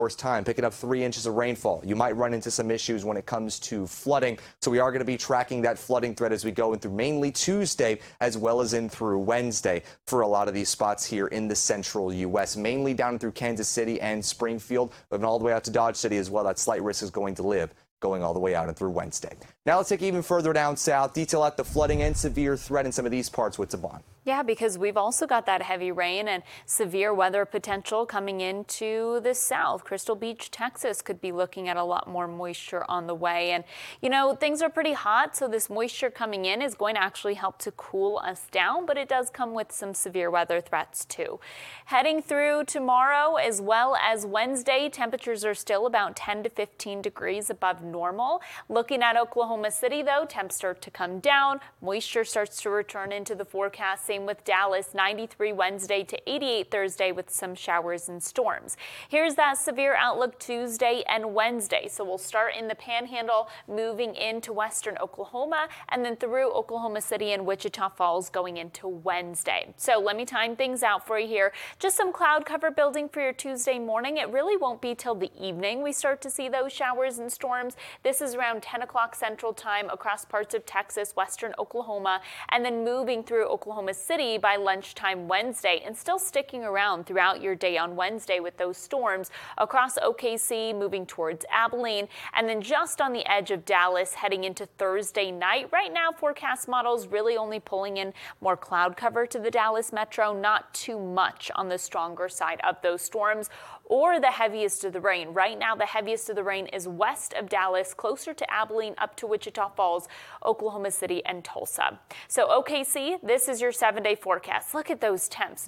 time, picking up 3 inches of rainfall. You might run into some issues when it comes to flooding. So we are going to be tracking that flooding threat as we go in through mainly Tuesday as well as in through Wednesday for a lot of these spots here in the central U.S., mainly down through Kansas City and Springfield, but all the way out to Dodge City as well. That slight risk is going to live going all the way out and through Wednesday. Now let's take even further down south, detail out the flooding and severe threat in some of these parts with Devon. Yeah, because we've also got that heavy rain and severe weather potential coming into the south. Crystal Beach, Texas could be looking at a lot more moisture on the way. And, you know, things are pretty hot, so this moisture coming in is going to actually help to cool us down, but it does come with some severe weather threats too. Heading through tomorrow as well as Wednesday, temperatures are still about 10 to 15 degrees above normal. Looking at Oklahoma City, though, temps start to come down. Moisture starts to return into the forecast. Same with Dallas, 93 Wednesday to 88 Thursday with some showers and storms. Here's that severe outlook Tuesday and Wednesday. So we'll start in the Panhandle, moving into western Oklahoma, and then through Oklahoma City and Wichita Falls going into Wednesday. So let me time things out for you here. Just some cloud cover building for your Tuesday morning. It really won't be till the evening we start to see those showers and storms. This is around 10 o'clock Central Time across parts of Texas, western Oklahoma, and then moving through Oklahoma City by lunchtime Wednesday and still sticking around throughout your day on Wednesday with those storms across OKC, moving towards Abilene, and then just on the edge of Dallas heading into Thursday night. Right now, forecast models really only pulling in more cloud cover to the Dallas metro, not too much on the stronger side of those storms or the heaviest of the rain. Right now, the heaviest of the rain is west of Dallas, closer to Abilene, up to Wichita Falls, Oklahoma City, and Tulsa. So OKC, this is your 7-day forecast. Look at those temps,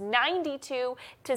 92 to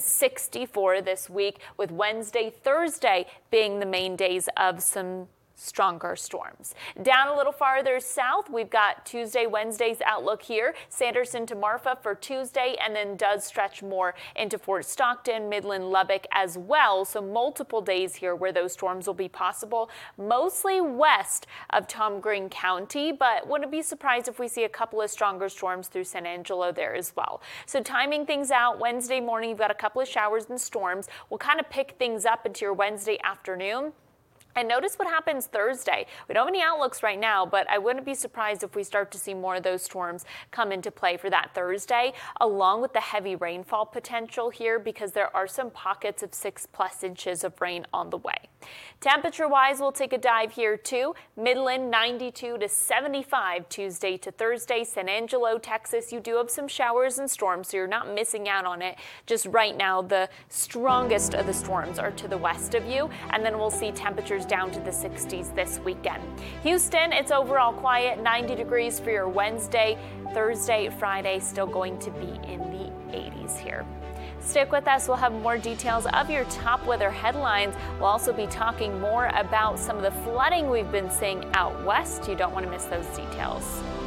64 this week, with Wednesday, Thursday being the main days of some stronger storms. Down a little farther south, we've got Tuesday, Wednesday's outlook here. Sanderson to Marfa for Tuesday, and then does stretch more into Fort Stockton, Midland, Lubbock as well. So multiple days here where those storms will be possible, mostly west of Tom Green County, but wouldn't be surprised if we see a couple of stronger storms through San Angelo there as well. So timing things out, Wednesday morning, you've got a couple of showers and storms. We'll kind of pick things up into your Wednesday afternoon. And notice what happens Thursday. We don't have any outlooks right now, but I wouldn't be surprised if we start to see more of those storms come into play for that Thursday, along with the heavy rainfall potential here, because there are some pockets of 6+ inches of rain on the way. Temperature-wise, we'll take a dive here too. Midland, 92 to 75 Tuesday to Thursday. San Angelo, Texas, you do have some showers and storms, so you're not missing out on it. Just right now, the strongest of the storms are to the west of you, and then we'll see temperatures down to the 60s this weekend. Houston, it's overall quiet, 90 degrees for your Wednesday. Thursday, Friday, still going to be in the 80s here. Stick with us. We'll have more details of your top weather headlines. We'll also be talking more about some of the flooding we've been seeing out west. You don't want to miss those details.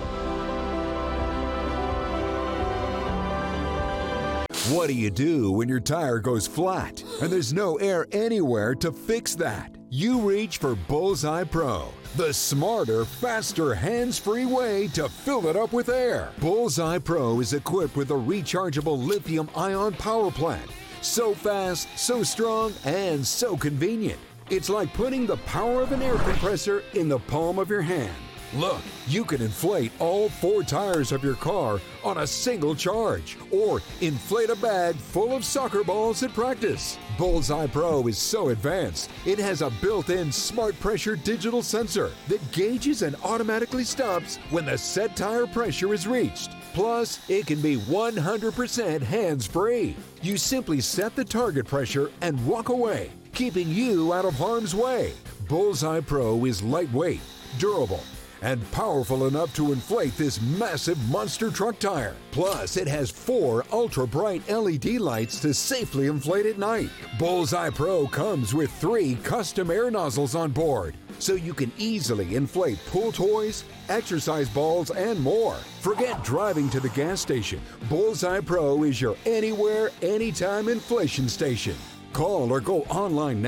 What do you do when your tire goes flat and there's no air anywhere to fix that? You reach for Bullseye Pro, the smarter, faster, hands-free way to fill it up with air. Bullseye Pro is equipped with a rechargeable lithium-ion power plant. So fast, so strong, and so convenient. It's like putting the power of an air compressor in the palm of your hand. Look, you can inflate all 4 tires of your car on a single charge, or inflate a bag full of soccer balls at practice. Bullseye Pro is so advanced, it has a built-in smart pressure digital sensor that gauges and automatically stops when the set tire pressure is reached. Plus, it can be 100% hands-free. You simply set the target pressure and walk away, keeping you out of harm's way. Bullseye Pro is lightweight, durable, and powerful enough to inflate this massive monster truck tire. Plus, it has 4 ultra-bright LED lights to safely inflate at night. Bullseye Pro comes with 3 custom air nozzles on board, so you can easily inflate pool toys, exercise balls, and more. Forget driving to the gas station. Bullseye Pro is your anywhere, anytime inflation station. Call or go online now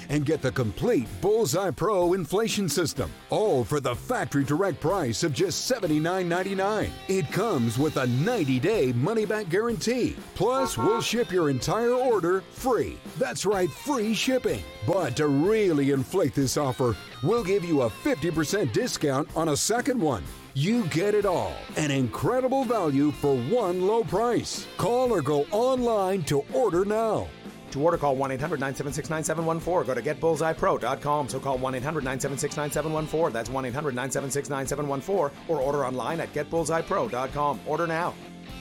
and get the complete Bullseye Pro inflation system, all for the factory direct price of just $79.99. It comes with a 90-day money-back guarantee. Plus, we'll ship your entire order free. That's right, free shipping. But to really inflate this offer, we'll give you a 50% discount on a second one. You get it all. An incredible value for one low price. Call or go online to order now. To order, call 1-800-976-9714. Go to getbullseyepro.com. So call 1-800-976-9714. That's 1-800-976-9714. Or order online at getbullseyepro.com. Order now.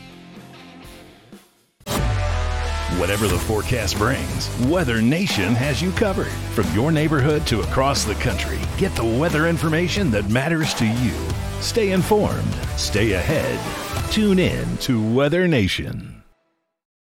Whatever the forecast brings, Weather Nation has you covered. From your neighborhood to across the country, get the weather information that matters to you. Stay informed. Stay ahead. Tune in to Weather Nation.